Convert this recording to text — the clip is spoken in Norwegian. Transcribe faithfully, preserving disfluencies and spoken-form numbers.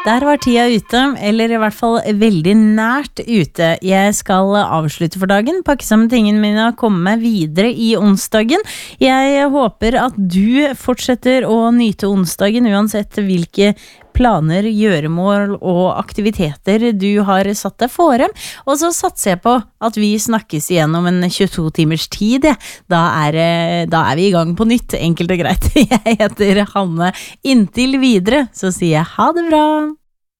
Der var tida ute, eller i hvert fall veldig nært ute. Jeg skal avslutte for dagen, pakke sammen tingene mine og komme meg videre i onsdagen. Jeg håper at du fortsetter å nyte onsdagen, uansett hvilke planer, gjøremål og aktiviteter du har satt deg fore. Og så satser jeg på at vi snakkes igjen om en tjueto timers tid. Da er, da er vi i gang på nytt, enkelt og greit. Jeg heter Hanne. Inntil videre så sier jeg ha det bra.